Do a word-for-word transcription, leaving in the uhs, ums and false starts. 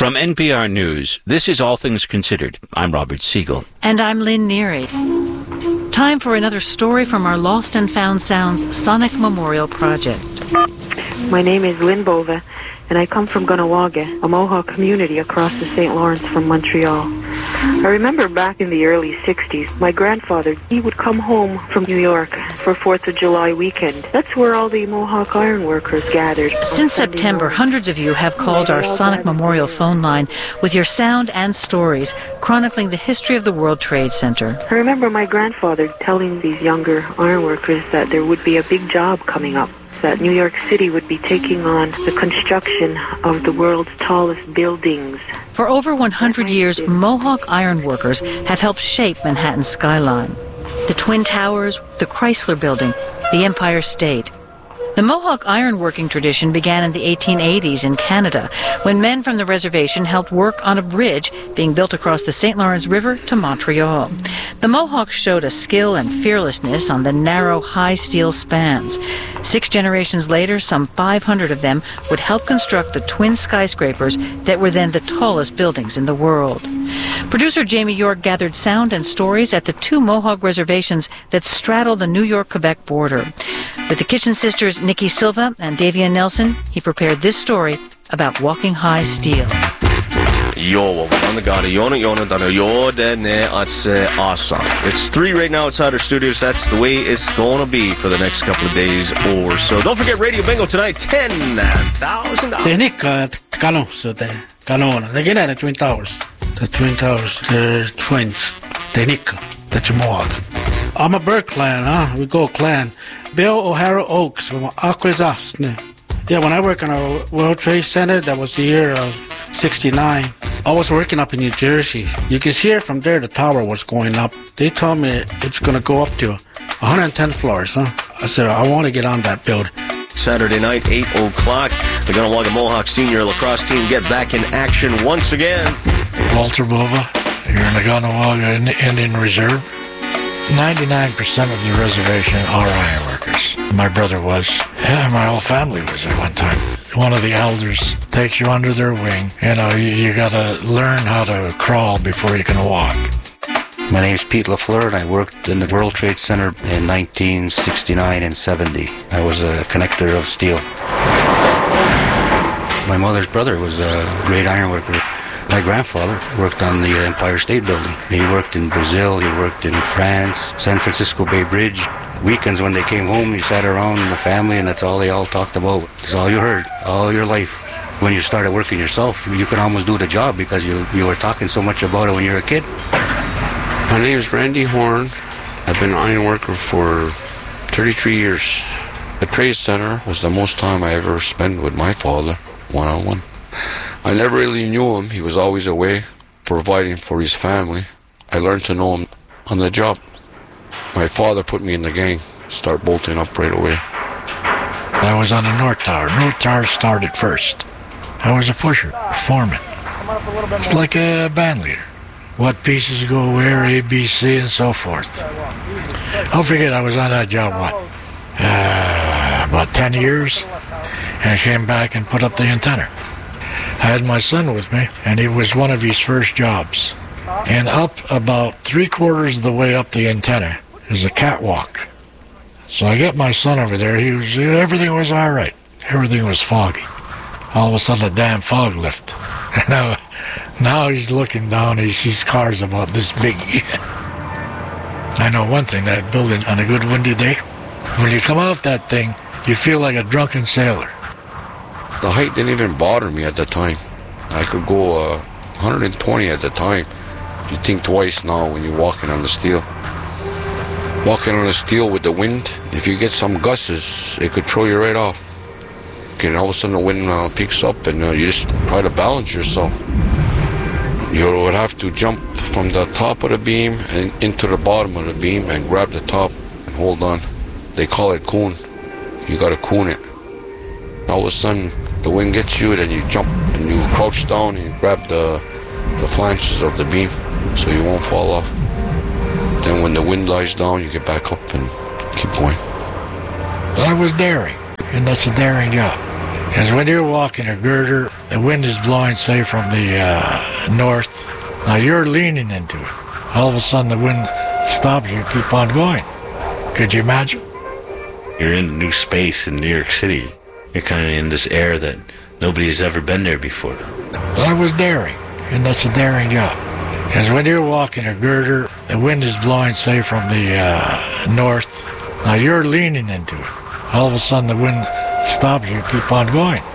From N P R News, this is All Things Considered. I'm Robert Siegel. And I'm Lynn Neary. Time for another story from our Lost and Found Sounds Sonic Memorial Project. My name is Lynn Bova, and I come from Gunawaga, a Mohawk community across the Saint Lawrence from Montreal. I remember back in the early sixties, my grandfather, he would come home from New York for fourth of July weekend. That's where all the Mohawk ironworkers gathered. Since September, hundreds of you have called our Sonic Memorial phone line with your sound and stories, chronicling the history of the World Trade Center. I remember my grandfather telling these younger ironworkers that there would be a big job coming up, that New York City would be taking on the construction of the world's tallest buildings. For over one hundred years, Mohawk ironworkers have helped shape Manhattan's skyline. The Twin Towers, the Chrysler Building, the Empire State. The Mohawk ironworking tradition began in the eighteen eighties in Canada, when men from the reservation helped work on a bridge being built across the Saint Lawrence River to Montreal. The Mohawks showed a skill and fearlessness on the narrow, high steel spans. Six generations later, some five hundred of them would help construct the twin skyscrapers that were then the tallest buildings in the world. Producer Jamie York gathered sound and stories at the two Mohawk reservations that straddle the New York-Quebec border. With the Kitchen Sisters Nikki Silva and Davian Nelson, he prepared this story about walking high steel. Yo, on the gada, yona yona dana yo dene it's awesome. It's three right now outside our studios. That's the way it's gonna be for the next couple of days or so. Don't forget Radio Bingo tonight, ten thousand dollars. Tehnika kano so the kanona. They get at the Twin Towers. The Twin Towers, the twins. Tehnika. That's your Mohawk. I'm a Burke clan, huh? We go clan. Bill O'Hara Oaks from Akwesasne. Yeah, when I worked on a World Trade Center, that was the year of sixty-nine. I was working up in New Jersey. You can see it from there, the tower was going up. They told me it's going to go up to one hundred ten floors, huh? I said, I want to get on that building. Saturday night, eight o'clock. The Gunawaga Mohawk Senior Lacrosse team get back in action once again. Walter Bova, you're in the Gunawaga Indian Reserve. ninety-nine percent of the reservation are ironworkers. My brother was. Yeah, my whole family was at one time. One of the elders takes you under their wing. You know, you, you got to learn how to crawl before you can walk. My name's Pete LaFleur, and I worked in the World Trade Center in nineteen sixty-nine and seventy. I was a connector of steel. My mother's brother was a great ironworker. My grandfather worked on the Empire State Building. He worked in Brazil, he worked in France, San Francisco Bay Bridge. Weekends when they came home, you sat around in the family, and that's all they all talked about. That's all you heard, all your life. When you started working yourself, you could almost do the job because you, you were talking so much about it when you were a kid. My name is Randy Horn. I've been an ironworker for thirty-three years. The Trade Center was the most time I ever spent with my father, one-on-one. I never really knew him. He was always away, providing for his family. I learned to know him on the job. My father put me in the gang, start bolting up right away. I was on the North Tower. North Tower started first. I was a pusher, a foreman. It's like a band leader. What pieces go where, A, B, C, and so forth. Don't forget, I was on that job, what, uh, about ten years, and I came back and put up the antenna. I had my son with me, and it was one of his first jobs. And up about three quarters of the way up the antenna is a catwalk. So I get my son over there. He was everything was all right. Everything was foggy. All of a sudden, a damn fog lift. now, now he's looking down. He sees cars about this big. I know one thing: that building on a good windy day, when you come off that thing, you feel like a drunken sailor. The height didn't even bother me at the time. I could go uh, one hundred twenty at the time. You think twice now when you're walking on the steel. Walking on the steel with the wind, if you get some gusts, it could throw you right off. And all of a sudden the wind uh, picks up and uh, you just try to balance yourself. You would have to jump from the top of the beam and into the bottom of the beam and grab the top and hold on. They call it coon. You got to coon it. All of a sudden the wind gets you, then you jump and you crouch down and you grab the, the flanges of the beam so you won't fall off. Then when the wind lies down, you get back up and keep going. I was daring, and that's a daring job. Because when you're walking a girder, the wind is blowing, say, from the uh, north. Now you're leaning into it. All of a sudden the wind stops you, keep on going. Could you imagine? You're in a new space in New York City. You're kind of in this air that nobody has ever been there before. I was daring, and that's a daring job. Because when you're walking a girder, the wind is blowing, say, from the uh, north. Now you're leaning into it. All of a sudden the wind stops you, keep on going.